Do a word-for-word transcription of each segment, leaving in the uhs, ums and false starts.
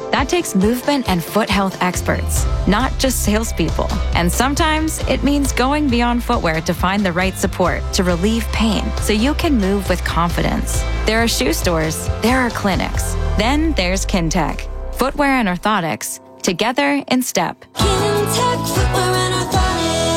That takes movement and foot health experts, not just salespeople. And sometimes it means going beyond footwear to find the right support to relieve pain so you can move with confidence. There are shoe stores, there are clinics. Then there's Kintec, footwear and orthotics, together in step. Kintec Footwear and Orthotics.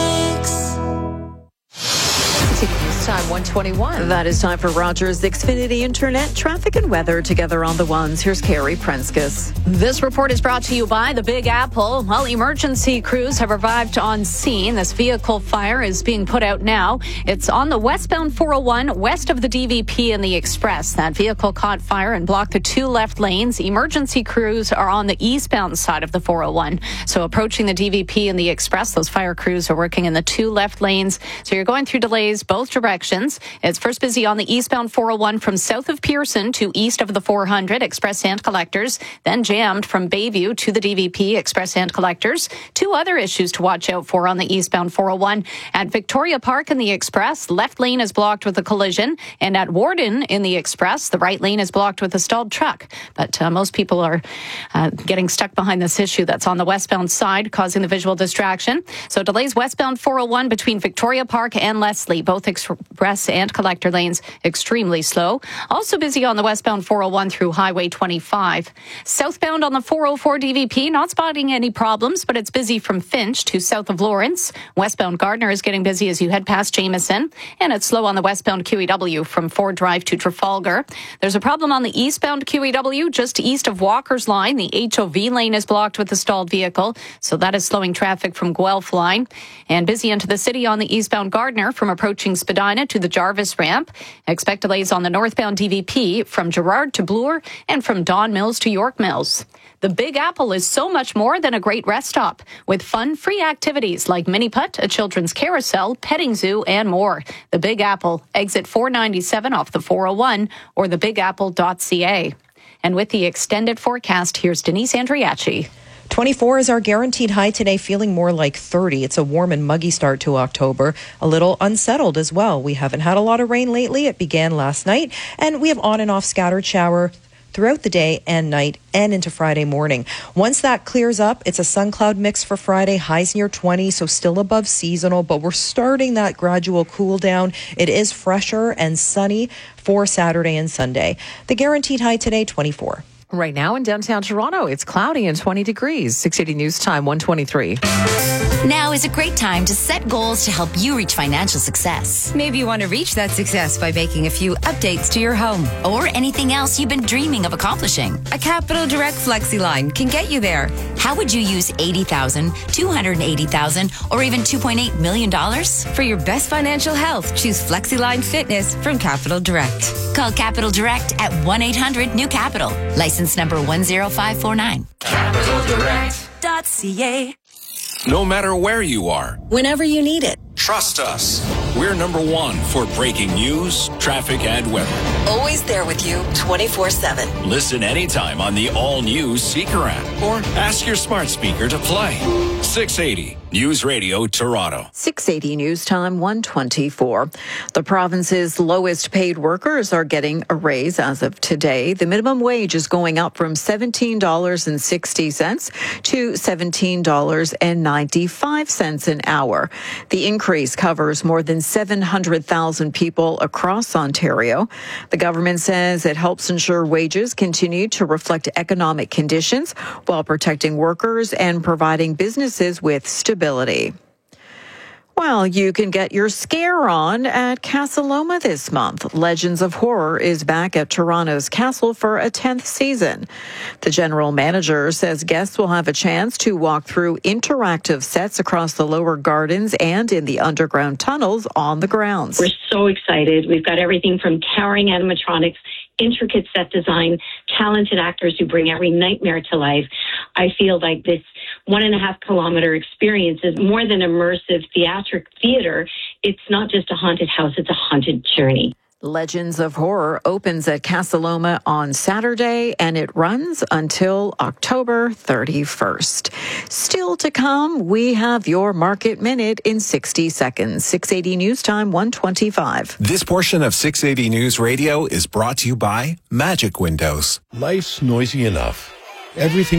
News Time one twenty-one. That is time for Rogers Xfinity Internet traffic and weather together on the ones. Here's Carrie Prenskus. This report is brought to you by the Big Apple. Well, emergency crews have arrived on scene. This vehicle fire is being put out now. It's on the westbound four oh one, west of the D V P and the Express. That vehicle caught fire and blocked the two left lanes. Emergency crews are on the eastbound side of the four oh one. So approaching the D V P and the Express, those fire crews are working in the two left lanes. So you're going through delays both directions. It's first busy on the eastbound four oh one from south of Pearson to east of the four hundred, Express and Collectors. Then jammed from Bayview to the D V P, Express and Collectors. Two other issues to watch out for on the eastbound four oh one. At Victoria Park in the Express, left lane is blocked with a collision. And at Warden in the Express, the right lane is blocked with a stalled truck. But uh, most people are uh, getting stuck behind this issue that's on the westbound side, causing the visual distraction. So delays westbound four oh one between Victoria Park and Leslie, both Express and Collector lanes extremely slow. Also busy on the westbound four oh one through Highway twenty-five. Southbound on the four oh four D V P, not spotting any problems, but it's busy from Finch to south of Lawrence. Westbound Gardner is getting busy as you head past Jameson, and it's slow on the westbound Q E W from Ford Drive to Trafalgar. There's a problem on the eastbound Q E W just east of Walker's Line. The H O V lane is blocked with a stalled vehicle, so that is slowing traffic from Guelph Line. And busy into the city on the eastbound Gardner from approaching Spadina to the Jarvis ramp. Expect delays on the northbound D V P from Gerrard to Bloor and from Don Mills to York Mills. The Big Apple is so much more than a great rest stop, with fun, free activities like mini putt, a children's carousel, petting zoo, and more. The Big Apple, exit four ninety-seven off the four oh one or the big apple dot c a. And with the extended forecast, here's Denise Andriachi. twenty-four is our guaranteed high today, feeling more like thirty. It's a warm and muggy start to October, a little unsettled as well. We haven't had a lot of rain lately. It began last night, and we have on and off scattered shower throughout the day and night and into Friday morning. Once that clears up, it's a sun cloud mix for Friday, highs near twenty, so still above seasonal, but we're starting that gradual cool down. It is fresher and sunny for Saturday and Sunday. The guaranteed high today, twenty-four. Right now in downtown Toronto, it's cloudy and twenty degrees. six eighty News Time, one twenty-three. Now is a great time to set goals to help you reach financial success. Maybe you want to reach that success by making a few updates to your home. Or anything else you've been dreaming of accomplishing. A Capital Direct Flexi line can get you there. How would you use eighty thousand dollars, two hundred eighty thousand dollars, or even two point eight million dollars? For your best financial health, choose FlexiLine Fitness from Capital Direct. Call Capital Direct at one eight hundred new capital. License number one zero five four nine. capital direct dot c a. No matter where you are, Whenever you need it. trust us. We're number one for breaking news, traffic, and weather. Always there with you twenty-four seven. Listen anytime on the all-new Seeker app or ask your smart speaker to play. six eighty News Radio Toronto. six eighty News Time, one twenty-four. The province's lowest paid workers are getting a raise as of today. The minimum wage is going up from seventeen dollars and sixty cents to seventeen dollars and ninety-five cents an hour. The increase covers more than seven hundred thousand people across Ontario. The government says it helps ensure wages continue to reflect economic conditions while protecting workers and providing businesses with stability. Well, you can get your scare on at Casa Loma this month. Legends of Horror is back at Toronto's Castle for a tenth season. The general manager says guests will have a chance to walk through interactive sets across the lower gardens and in the underground tunnels on the grounds. We're so excited. We've got everything from towering animatronics, intricate set design, talented actors who bring every nightmare to life. I feel like this one and a half kilometer experience is more than immersive theatric theater. It's not just a haunted house, it's a haunted journey. Legends of Horror opens at Casa Loma on Saturday, and it runs until October thirty-first. Still to come, we have your Market Minute in sixty seconds. six eighty News Time, one twenty-five. This portion of six eighty News Radio is brought to you by Magic Windows. Life's noisy enough. Everything